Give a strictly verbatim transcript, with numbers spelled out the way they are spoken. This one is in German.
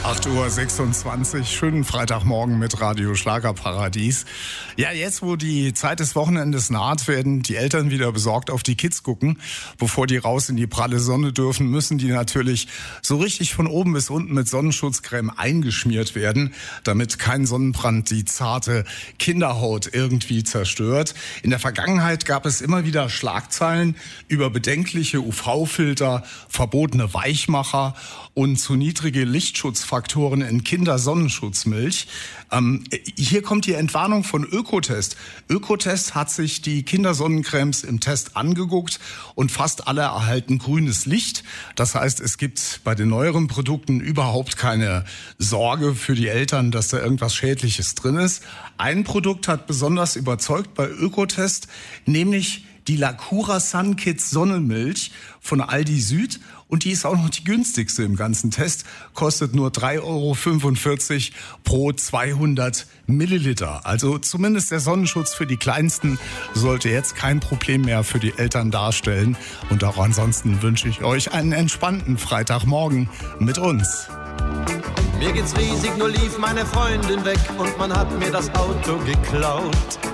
acht Uhr sechsundzwanzig, schönen Freitagmorgen mit Radio Schlagerparadies. Ja, jetzt, wo die Zeit des Wochenendes naht, werden die Eltern wieder besorgt auf die Kids gucken. Bevor die raus in die pralle Sonne dürfen, müssen die natürlich so richtig von oben bis unten mit Sonnenschutzcreme eingeschmiert werden, damit kein Sonnenbrand die zarte Kinderhaut irgendwie zerstört. In der Vergangenheit gab es immer wieder Schlagzeilen über bedenkliche U V-Filter, verbotene Weichmacher und zu niedrige Lichtschutzfaktoren in Kindersonnenschutzmilch. Ähm, hier kommt die Entwarnung von Ökotest. Ökotest hat sich die Kindersonnencremes im Test angeguckt und fast alle erhalten grünes Licht. Das heißt, es gibt bei den neueren Produkten überhaupt keine Sorge für die Eltern, dass da irgendwas Schädliches drin ist. Ein Produkt hat besonders überzeugt bei Ökotest, nämlich die Lacura Sun Kids Sonnenmilch von Aldi Süd. Und die ist auch noch die günstigste im ganzen Test. Kostet nur drei Euro fünfundvierzig pro zweihundert Milliliter. Also zumindest der Sonnenschutz für die Kleinsten sollte jetzt kein Problem mehr für die Eltern darstellen. Und auch ansonsten wünsche ich euch einen entspannten Freitagmorgen mit uns. Mir geht's riesig, nur lief meine Freundin weg und man hat mir das Auto geklaut.